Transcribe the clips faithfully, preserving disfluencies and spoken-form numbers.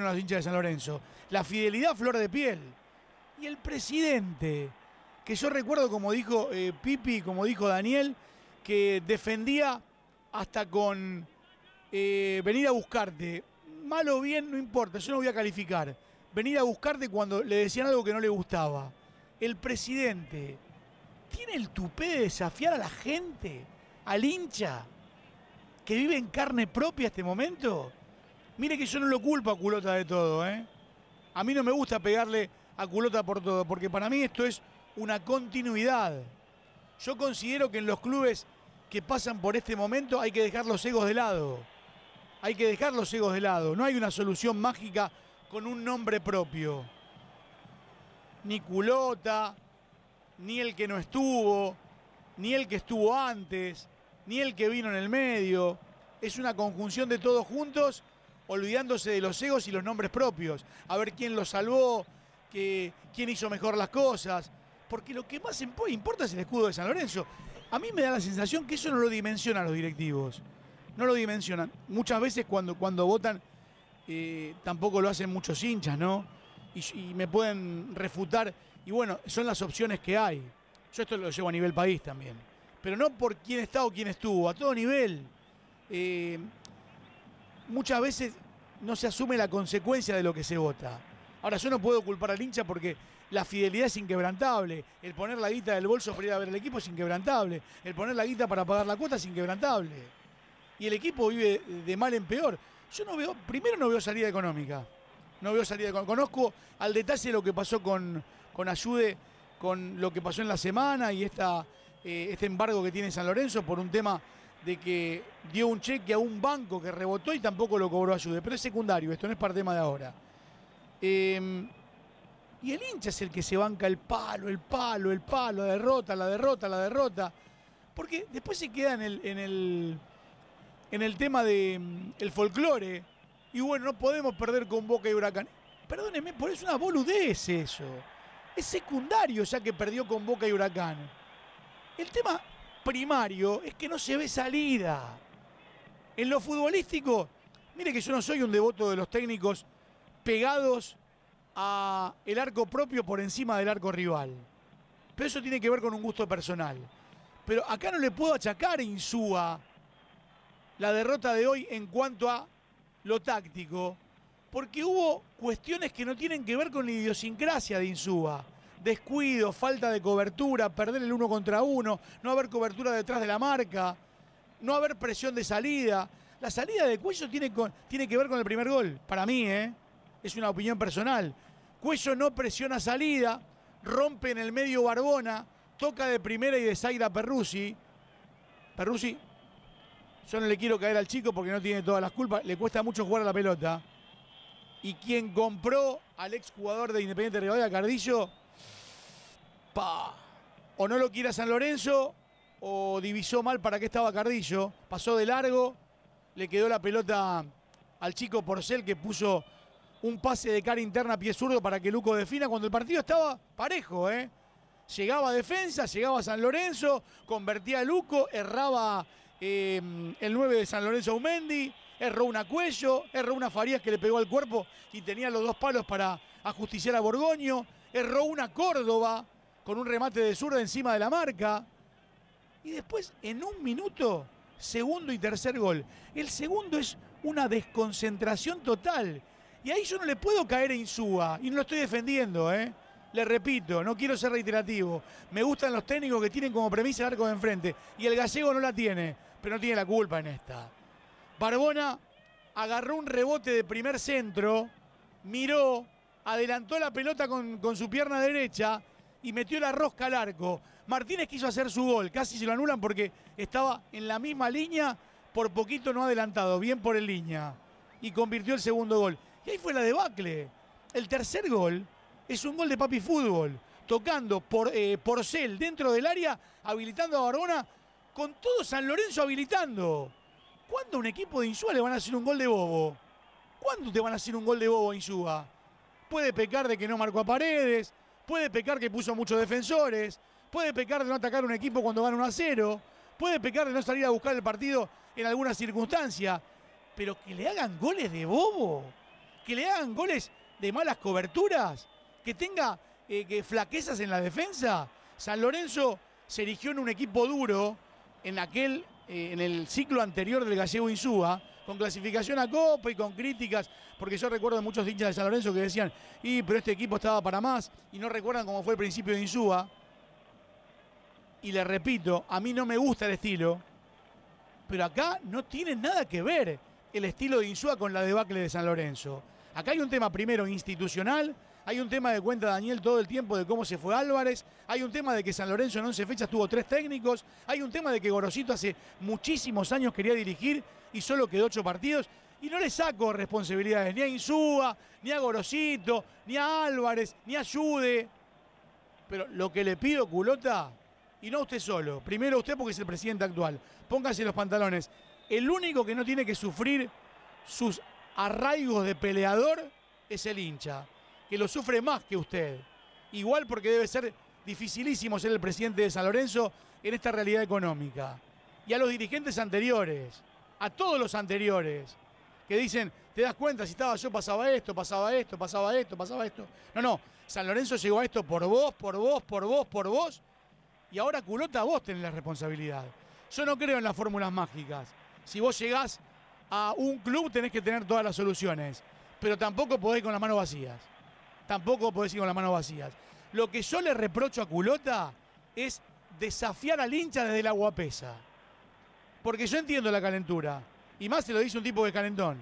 los hinchas de San Lorenzo. La fidelidad a flor de piel. Y el presidente, que yo recuerdo, como dijo eh, Pipi, como dijo Daniel, que defendía hasta con eh, venir a buscarte. Mal o bien, no importa, yo no voy a calificar. Venir a buscarte cuando le decían algo que no le gustaba. El presidente tiene el tupé de desafiar a la gente, al hincha, que vive en carne propia este momento. Mire que yo no lo culpo a Culota de todo, ¿eh? A mí no me gusta pegarle a Culota por todo, porque para mí esto es una continuidad. Yo considero que en los clubes que pasan por este momento hay que dejar los egos de lado. Hay que dejar los egos de lado. No hay una solución mágica con un nombre propio. Ni Culota, ni el que no estuvo, ni el que estuvo antes, ni el que vino en el medio. Es una conjunción de todos juntos, olvidándose de los egos y los nombres propios. A ver quién los salvó, que, quién hizo mejor las cosas. Porque lo que más importa es el escudo de San Lorenzo. A mí me da la sensación que eso no lo dimensionan los directivos. No lo dimensionan. Muchas veces cuando, cuando votan eh, tampoco lo hacen muchos hinchas, ¿no? Y, y me pueden refutar. Y bueno, son las opciones que hay. Yo esto lo llevo a nivel país también. Pero no por quién está o quién estuvo, a todo nivel. Eh, muchas veces no se asume la consecuencia de lo que se vota. Ahora, yo no puedo culpar al hincha porque la fidelidad es inquebrantable. El poner la guita del bolso para ir a ver el equipo es inquebrantable. El poner la guita para pagar la cuota es inquebrantable. Y el equipo vive de mal en peor. Yo no veo, primero no veo salida económica. No veo salida económica. Conozco al detalle lo que pasó con, con Ayude, con lo que pasó en la semana y esta, eh, este embargo que tiene San Lorenzo por un tema de que dio un cheque a un banco que rebotó y tampoco lo cobró Ayude. Pero es secundario, esto no es para tema de ahora. Eh, y el hincha es el que se banca el palo, el palo, el palo, la derrota, la derrota, la derrota. Porque después se queda en el, en el, en el tema del de, folclore. Y bueno, no podemos perder con Boca y Huracán. Perdónenme, pero es una boludez eso. Es secundario ya que perdió con Boca y Huracán. El tema primario es que no se ve salida. En lo futbolístico, mire que yo no soy un devoto de los técnicos pegados a el arco propio por encima del arco rival. Pero eso tiene que ver con un gusto personal. Pero acá no le puedo achacar a Insúa la derrota de hoy en cuanto a lo táctico, porque hubo cuestiones que no tienen que ver con la idiosincrasia de Insúa. Descuido, falta de cobertura, perder el uno contra uno, no haber cobertura detrás de la marca, no haber presión de salida. La salida de Cuello tiene, con, tiene que ver con el primer gol, para mí, ¿eh? Es una opinión personal. Cuello no presiona salida, rompe en el medio Barbona, toca de primera y de Zaira a Perruzzi. Perruzzi, yo no le quiero caer al chico porque no tiene todas las culpas, le cuesta mucho jugar a la pelota. Y quien compró al exjugador de Independiente Rivadavia, Cardillo, pa, o no lo quiere a San Lorenzo, o divisó mal para qué estaba Cardillo, pasó de largo, le quedó la pelota al chico Porcel que puso un pase de cara interna a pie zurdo para que Luco defina cuando el partido estaba parejo, ¿eh? Llegaba a defensa, llegaba a San Lorenzo, convertía a Luco, erraba eh, el nueve de San Lorenzo Aumendi, erró una Cuello, erró una Farías que le pegó al cuerpo y tenía los dos palos para ajusticiar a Borgoño, erró una Córdoba con un remate de zurda encima de la marca. Y después, en un minuto, segundo y tercer gol. El segundo es una desconcentración total. Y ahí yo no le puedo caer a Insúa, y no lo estoy defendiendo, ¿eh? Le repito, no quiero ser reiterativo. Me gustan los técnicos que tienen como premisa el arco de enfrente. Y el gallego no la tiene, pero no tiene la culpa en esta. Barbona agarró un rebote de primer centro, miró, adelantó la pelota con, con su pierna derecha y metió la rosca al arco. Martínez quiso hacer su gol, casi se lo anulan porque estaba en la misma línea, por poquito no adelantado, bien por el línea. Y convirtió el segundo gol. Y ahí fue la debacle. El tercer gol es un gol de Papi Fútbol, tocando por eh, Porcel dentro del área, habilitando a Barbona, con todo San Lorenzo habilitando. ¿Cuándo a un equipo de Insúa le van a hacer un gol de bobo? ¿Cuándo te van a hacer un gol de bobo a Insúa? Puede pecar de que no marcó a Paredes, puede pecar que puso muchos defensores, puede pecar de no atacar un equipo cuando gana uno a cero, puede pecar de no salir a buscar el partido en alguna circunstancia, pero que le hagan goles de bobo, que le hagan goles de malas coberturas, que tenga eh, que flaquezas en la defensa. San Lorenzo se erigió en un equipo duro en aquel, eh, en el ciclo anterior del Gallego Insúa, con clasificación a Copa y con críticas, porque yo recuerdo muchos hinchas de San Lorenzo que decían, y pero este equipo estaba para más, y no recuerdan cómo fue el principio de Insúa. Y le repito, a mí no me gusta el estilo, pero acá no tiene nada que ver el estilo de Insúa con la debacle de San Lorenzo. Acá hay un tema primero institucional, hay un tema de cuenta Daniel todo el tiempo de cómo se fue Álvarez, hay un tema de que San Lorenzo en once fechas tuvo tres técnicos, hay un tema de que Gorosito hace muchísimos años quería dirigir y solo quedó ocho partidos, y no le saco responsabilidades ni a Insúa, ni a Gorosito, ni a Álvarez, ni a Yude. Pero lo que le pido, Culota, y no usted solo, primero usted porque es el presidente actual, póngase los pantalones. El único que no tiene que sufrir sus arraigos de peleador es el hincha, que lo sufre más que usted. Igual porque debe ser dificilísimo ser el presidente de San Lorenzo en esta realidad económica. Y a los dirigentes anteriores, a todos los anteriores, que dicen, te das cuenta, si estaba yo pasaba esto, pasaba esto, pasaba esto, pasaba esto. No, no, San Lorenzo llegó a esto por vos, por vos, por vos, por vos. Y ahora, Culota, vos tenés la responsabilidad. Yo no creo en las fórmulas mágicas. Si vos llegás a un club tenés que tener todas las soluciones. Pero tampoco podés ir con las manos vacías. Tampoco podés ir con las manos vacías. Lo que yo le reprocho a Culota es desafiar al hincha desde la guapesa. Porque yo entiendo la calentura. Y más se lo dice un tipo de calentón.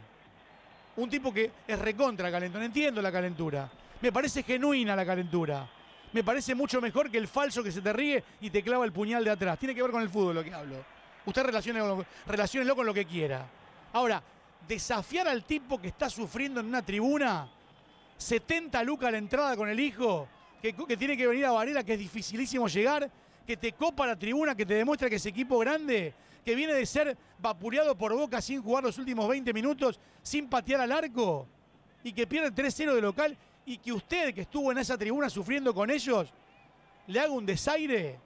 Un tipo que es recontra calentón. Entiendo la calentura. Me parece genuina la calentura. Me parece mucho mejor que el falso que se te ríe y te clava el puñal de atrás. Tiene que ver con el fútbol lo que hablo. Usted relaciónelo, relaciónelo con lo que quiera. Ahora, desafiar al tipo que está sufriendo en una tribuna, setenta lucas a la entrada con el hijo, que, que tiene que venir a Varela, que es dificilísimo llegar, que te copa la tribuna, que te demuestra que es equipo grande, que viene de ser vapuleado por Boca sin jugar los últimos veinte minutos, sin patear al arco, y que pierde tres cero de local, y que usted, que estuvo en esa tribuna sufriendo con ellos, le haga un desaire.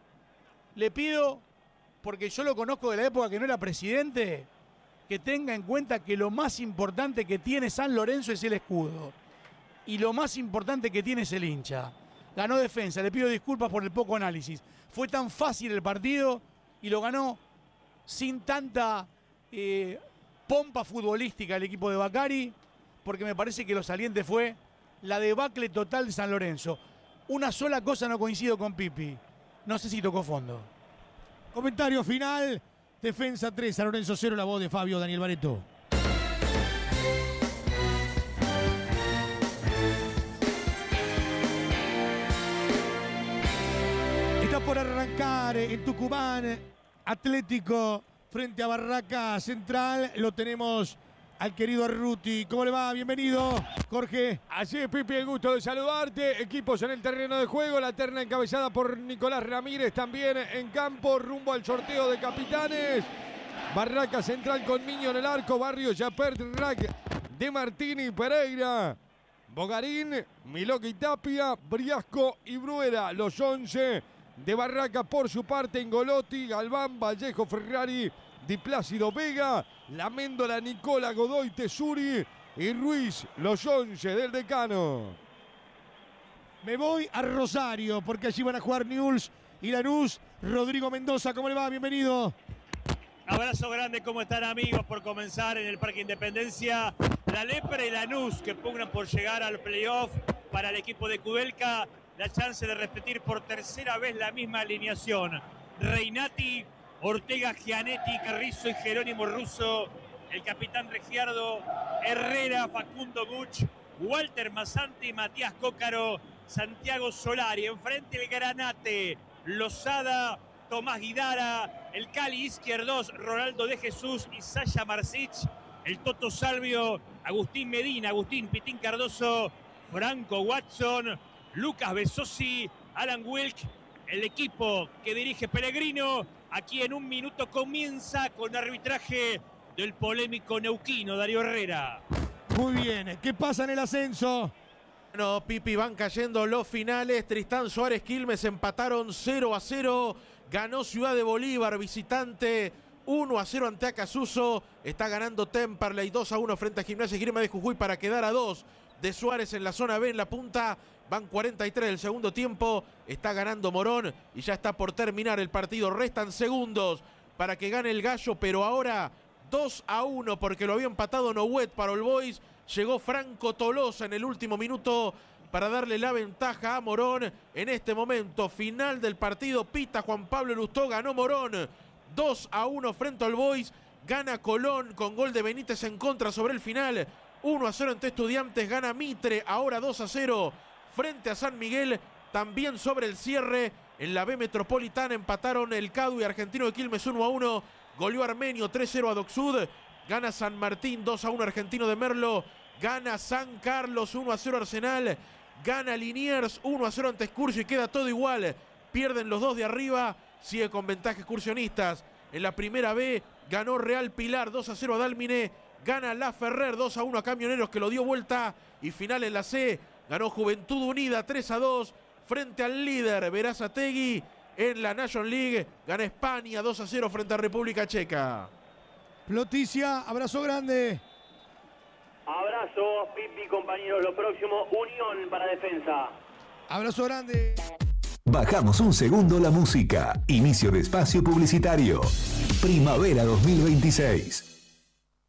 Le pido, porque yo lo conozco de la época que no era presidente, que tenga en cuenta que lo más importante que tiene San Lorenzo es el escudo. Y lo más importante que tiene es el hincha. Ganó defensa, le pido disculpas por el poco análisis. Fue tan fácil el partido y lo ganó sin tanta eh, pompa futbolística el equipo de Bacari, porque me parece que lo saliente fue la debacle total de San Lorenzo. Una sola cosa no coincido con Pipi. No sé si tocó fondo. Comentario final. Defensa tres, San Lorenzo cero, la voz de Fabio Daniel Barreto. Está por arrancar en Tucumán, Atlético frente a Barraca Central. Lo tenemos al querido Arruti. ¿Cómo le va? Bienvenido, Jorge. Así es, Pipi, el gusto de saludarte. Equipos en el terreno de juego, la terna encabezada por Nicolás Ramírez también en campo, rumbo al sorteo de capitanes. Barraca Central con Miño en el arco, Barrio, Yapert, Rack, De Martini, Pereira, Bogarín, Miloki Tapia, Briasco y Bruera. Los once de Barraca por su parte, Ingolotti, Galván, Vallejo, Ferrari, Di Plácido, Vega, La Méndola, Nicola, Godoy, Tesuri y Ruiz, los once del Decano. Me voy a Rosario porque allí van a jugar Newell's y Lanús. Rodrigo Mendoza, ¿cómo le va? Bienvenido. Abrazo grande, ¿cómo están, amigos? Por comenzar en el Parque Independencia, la Lepra y Lanús que pugnan por llegar al playoff para el equipo de Kudelka. La chance de repetir por tercera vez la misma alineación. Reinati, Ortega, Gianetti, Carrizo y Jerónimo Russo, el capitán Regiardo, Herrera, Facundo Buch, Walter Masanti, Matías Cócaro, Santiago Solari, enfrente el Granate, Lozada, Tomás Guidara, el Cali Izquierdos, Ronaldo de Jesús y Sasha Marcich, el Toto Salvio, Agustín Medina, Agustín Pitín Cardoso, Franco Watson, Lucas Besosi, Alan Wilk, el equipo que dirige Pellegrino. Aquí en un minuto comienza con arbitraje del polémico neuquino Darío Herrera. Muy bien, ¿qué pasa en el ascenso? Bueno, Pipi, van cayendo los finales. Tristán Suárez, Quilmes empataron cero a cero. Ganó Ciudad de Bolívar, visitante uno a cero ante Acasuso. Está ganando Temperley dos a uno frente a Gimnasia y Grima de Jujuy para quedar a dos de Suárez en la zona B en la punta. Van cuarenta y tres del segundo tiempo. Está ganando Morón y ya está por terminar el partido. Restan segundos para que gane el Gallo, pero ahora dos a uno porque lo había empatado Nouet para All Boys. Llegó Franco Tolosa en el último minuto para darle la ventaja a Morón. En este momento, final del partido, pita Juan Pablo Lustó, ganó Morón. dos a uno frente a All Boys. Gana Colón con gol de Benítez en contra sobre el final. uno a cero ante Estudiantes, gana Mitre, ahora dos a cero frente a San Miguel. También sobre el cierre, en la B Metropolitana empataron el Cadu y Argentino de Quilmes uno a uno. Goleó Armenio tres cero a Docsud. Gana San Martín dos a uno Argentino de Merlo. Gana San Carlos uno a cero Arsenal. Gana Liniers uno a cero ante Excursio y queda todo igual. Pierden los dos de arriba. Sigue con ventaja Excursionistas. En la primera B ganó Real Pilar dos a cero a Dálmine. Gana La Ferrer dos a uno a Camioneros que lo dio vuelta. Y final en la C. Ganó Juventud Unida tres a dos frente al líder Berazategui. En la National League gana España dos a cero frente a República Checa. Ploticia, abrazo grande. Abrazo, Pipi, compañeros. Lo próximo, Unión para Defensa. Abrazo grande. Bajamos un segundo la música. Inicio de espacio publicitario. Primavera dos mil veintiséis.